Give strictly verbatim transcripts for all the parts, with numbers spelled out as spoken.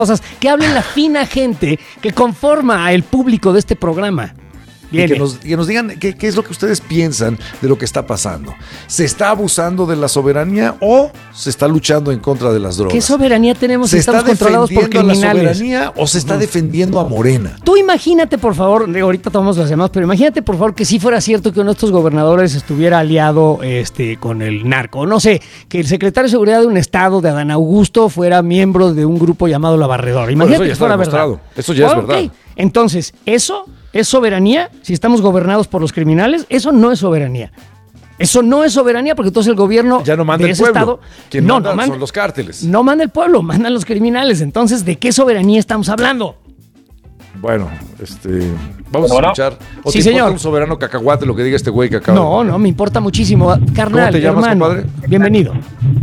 cosas, que hablen la fina gente que conforma el público de este programa. Y que, nos, que nos digan qué, qué es lo que ustedes piensan de lo que está pasando. ¿Se está abusando de la soberanía o se está luchando en contra de las drogas? ¿Qué soberanía tenemos si estamos controlados por criminales? ¿Se está defendiendo a la soberanía o se está uh-huh. defendiendo a Morena? Tú imagínate, por favor, ahorita tomamos las llamadas, pero imagínate, por favor, que si fuera cierto que uno de estos gobernadores estuviera aliado este, con el narco. No sé, que el secretario de Seguridad de un estado, de Adán Augusto, fuera miembro de un grupo llamado La Barredora. Imagínate bueno, eso ya que fuera está verdad. Demostrado. Eso ya bueno, es verdad. Okay. Entonces, ¿eso es soberanía? Si estamos gobernados por los criminales, eso no es soberanía. Eso no es soberanía porque entonces el gobierno ya no manda de el ese pueblo. estado Quien no, manda no manda, son los cárteles. No manda el pueblo, mandan los criminales. Entonces, ¿de qué soberanía estamos hablando? Bueno, este, vamos bueno, a escuchar. ¿O sí, te señor. importa un soberano cacahuate lo que diga este güey que acaba? No, no, me importa muchísimo. Carnal, ¿Cómo te llamas, hermano, compadre? Bienvenido.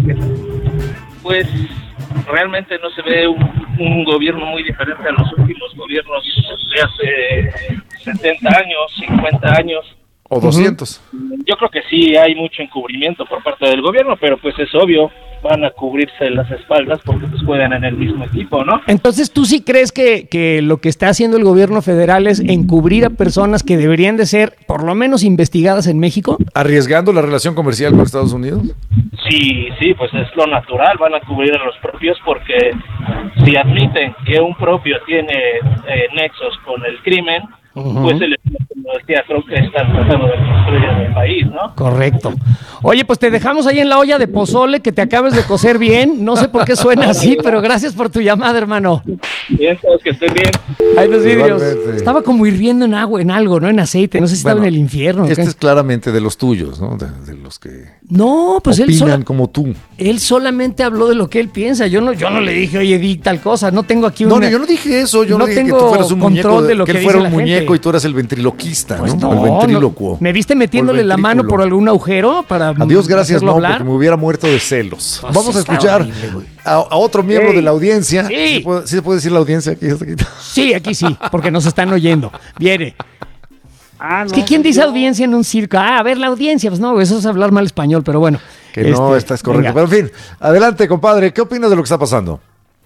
Pues realmente no se ve un, un gobierno muy diferente a los últimos gobiernos de hace setenta años, cincuenta años. O doscientos. Yo creo que sí hay mucho encubrimiento por parte del gobierno, pero pues es obvio, van a cubrirse las espaldas porque pues juegan en el mismo equipo, ¿no? Entonces, ¿tú sí crees que, que lo que está haciendo el gobierno federal es encubrir a personas que deberían de ser por lo menos investigadas en México? ¿Arriesgando la relación comercial con Estados Unidos? Sí, sí, pues es lo natural, van a cubrir a los propios porque si admiten que un propio tiene eh, nexos con el crimen, uh-huh. pues el decía, creo que están tratando de construir en el país, ¿no? Correcto. Oye, pues te dejamos ahí en la olla de pozole que te acabes de cocer bien. No sé por qué suena así, pero gracias por tu llamada, hermano. Bien, todos que estén bien. Ay, los vidrios. Estaba como hirviendo en agua, en algo, ¿no? En aceite. No sé si bueno, estaba en el infierno. Este ¿qué? Es claramente de los tuyos, ¿no? De, de los que no, pues opinan él sola, como tú. Él solamente habló de lo que él piensa. Yo no, yo no le dije, oye, di tal cosa. No tengo aquí no, una... No, yo no dije eso. Yo no, no dije tengo que tú fueras un muñeco, de lo que, que él fuera un muñeco gente. Y tú eras el ventriloquista, pues ¿no? no El ventrílocuo. No. ¿Me viste metiéndole la mano por algún agujero para Adiós, gracias, no, hablar? porque me hubiera muerto de celos. Pues Vamos a escuchar horrible, a, a otro miembro hey. de la audiencia. Sí. ¿Sí, se puede, ¿Sí se puede decir la audiencia aquí? Sí, aquí sí, porque nos están oyendo. Viene. Ah, no, es que ¿quién pues dice yo... audiencia en un circo? Ah, a ver, la audiencia. Pues no, eso es hablar mal español, pero bueno. Que este, no, está es correcto. Venga. Pero en fin, adelante, compadre. ¿Qué opinas de lo que está pasando?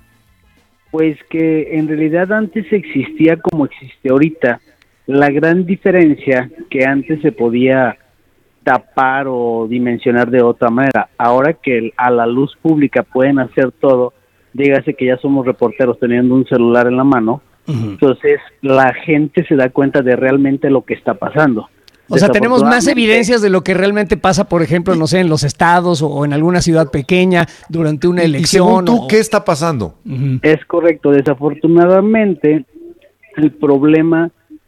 Pues que en realidad antes existía como existe ahorita. La gran diferencia que antes se podía tapar o dimensionar de otra manera. Ahora que a la luz pública pueden hacer todo, dígase que ya somos reporteros teniendo un celular en la mano, uh-huh. entonces la gente se da cuenta de realmente lo que está pasando. O sea, tenemos más evidencias de lo que realmente pasa, por ejemplo, no sé, en los estados o en alguna ciudad pequeña durante una elección. ¿Y según tú, o... qué está pasando? Uh-huh. Es correcto. Desafortunadamente, el problema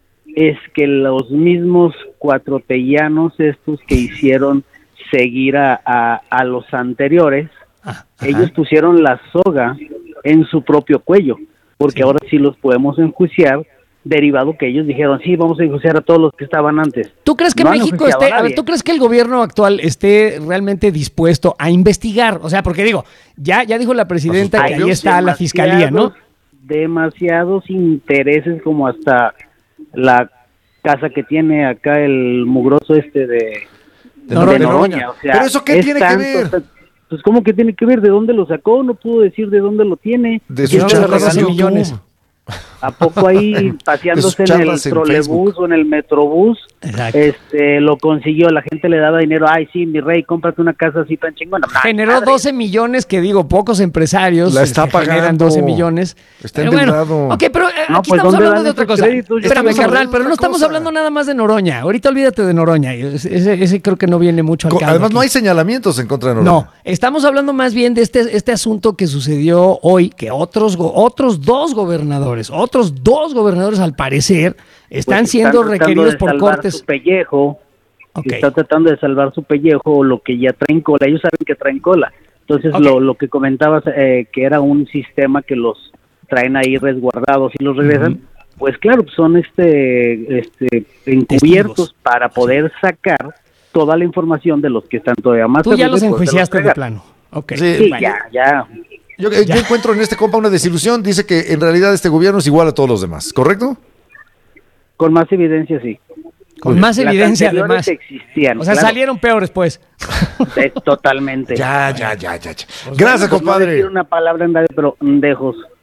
es que los mismos cuatrotellanos estos que hicieron seguir a, a, a los anteriores, ah, ellos pusieron la soga en su propio cuello, porque sí. ahora sí los podemos enjuiciar, derivado que ellos dijeron, sí, vamos a enjuiciar a todos los que estaban antes. ¿Tú crees que no México esté, a, a ver, tú crees que el gobierno actual esté realmente dispuesto a investigar? O sea, porque digo, ya, ya dijo la presidenta que ahí está la fiscalía, ¿no? Demasiados intereses como hasta la casa que tiene acá el mugroso este de, de Noroña. De Noroña. O sea, ¿pero eso qué tiene tanto, que ver? Pues ¿cómo que tiene que ver? ¿De dónde lo sacó? No pudo decir de dónde lo tiene. De sus charlas en millones. ¿A poco ahí paseándose en el trolebús o en el metrobús? Exacto. Este, lo consiguió, la gente le daba dinero, ay sí, mi rey, cómprate una casa así tan chingona. Generó madre. doce millones, que digo, pocos empresarios la está pagando. generan doce millones. Está endeudado. Bueno, ok, pero no, aquí pues, estamos hablando de otra cosa. Crédito, Espérame, carnal, pero no estamos cosa. hablando nada más de Noroña. Ahorita olvídate de Noroña. Ese, ese creo que no viene mucho al caso. Además aquí. no hay señalamientos en contra de Noroña. No, estamos hablando más bien de este, este asunto que sucedió hoy, que otros, otros dos gobernadores, otros dos gobernadores al parecer están pues siendo están requeridos por cortes. Su pellejo, okay. Está tratando de salvar su pellejo o lo que ya traen cola. Ellos saben que traen cola. Entonces okay. lo, lo que comentabas eh, que era un sistema que los traen ahí resguardados y los regresan, uh-huh. pues claro, son este, este encubiertos Testigos. para poder sacar toda la información de los que están todavía más. Tú ya los enjuiciaste de plano. Okay. Sí, sí bueno. ya, ya. Yo, yo encuentro en este compa una desilusión. Dice que en realidad este gobierno es igual a todos los demás, ¿correcto? Con más evidencia, sí. Con más Las evidencia, además. Existían, o sea, claro. salieron peores, pues. Sí, totalmente. Ya, ya, ya, ya. ya. Gracias, compadre. No decir una palabra en radio, pero ndejos.